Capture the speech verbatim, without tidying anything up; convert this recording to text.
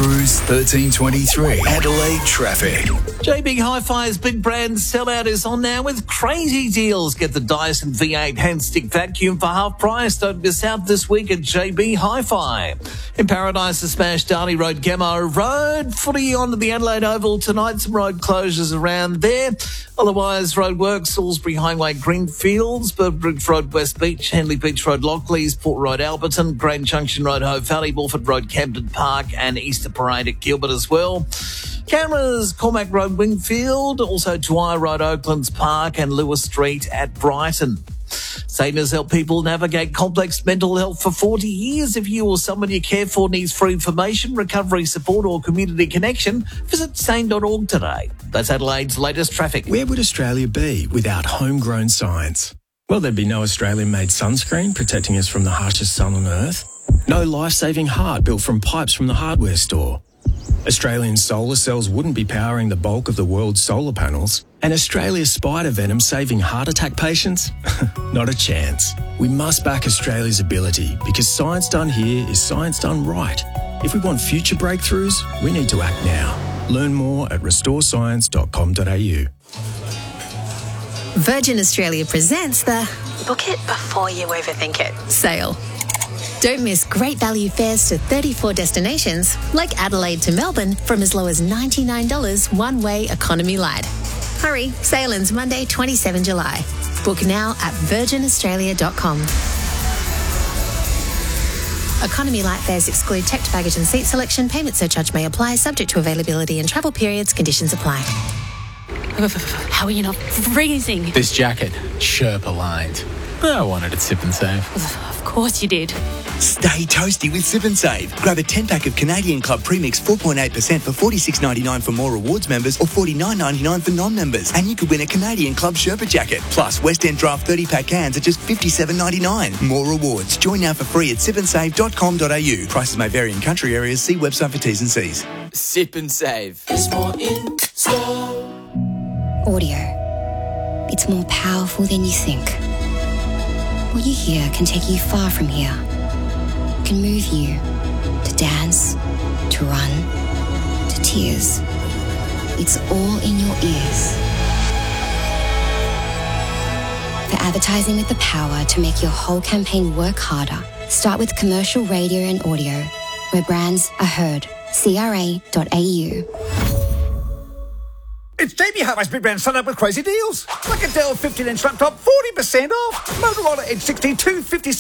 Cruise thirteen twenty-three. Adelaide traffic. J B Hi-Fi's big brand sellout is on now with crazy deals. Get the Dyson V eight hand stick vacuum for half price. Don't miss out this week at J B Hi-Fi. In Paradise, the smash Darley Road, Gamo Road. Footy on to the Adelaide Oval tonight. Some road closures around there. Otherwise, roadworks, Salisbury Highway, Greenfields, Burbridge Road, West Beach, Henley Beach Road, Lockleys, Port Road, Alberton, Grand Junction Road, Hope Valley, Bulford Road, Camden Park, and Easter Parade at Gilbert as well. Cameras, Cormac Road, Wingfield, also Dwyer Road, Oaklands Park, and Lewis Street at Brighton. Satan has helped people navigate complex mental health for forty years. If you or someone you care for needs free information, recovery support or community connection, visit sane dot org today. That's Adelaide's latest traffic. Where would Australia be without homegrown science? Well, there'd be no Australian-made sunscreen protecting us from the harshest sun on Earth. No life-saving heart built from pipes from the hardware store. Australian solar cells wouldn't be powering the bulk of the world's solar panels. And Australia's spider venom saving heart attack patients? Not a chance. We must back Australia's ability because science done here is science done right. If we want future breakthroughs, we need to act now. Learn more at restore science dot com dot a u. Virgin Australia presents the Book It Before You Overthink It sale. Don't miss great value fares to thirty-four destinations, like Adelaide to Melbourne, from as low as ninety-nine dollars one-way economy light. Hurry, sale ends Monday, the twenty-seventh of July. Book now at virgin australia dot com. Economy light fares exclude checked baggage and seat selection. Payment surcharge may apply, subject to availability and travel periods. Conditions apply. How are you not freezing? This jacket, Sherpa lined. I wanted to sip and save. Of course you did. Stay toasty with Sip and Save. Grab a ten-pack of Canadian Club Premix four point eight percent for forty-six ninety-nine for more rewards members or forty-nine ninety-nine for non-members. And you could win a Canadian Club Sherpa jacket. Plus, West End Draft thirty-pack cans at just fifty-seven ninety-nine. More rewards. Join now for free at sip and save dot com dot a u. Prices may vary in country areas. See website for T's and C's. Sip and Save. It's more in store. Audio. It's more powerful than you think. What you hear can take you far from here. Can move you to dance, to run, to tears. It's all in your ears. For advertising with the power to make your whole campaign work harder, start with commercial radio and audio, where brands are heard. C R A dot A U. It's J B Hi-Fi's big brand set up with crazy deals. Like a Dell fifteen inch laptop, forty percent off. Motorola Edge sixteen, two hundred fifty-six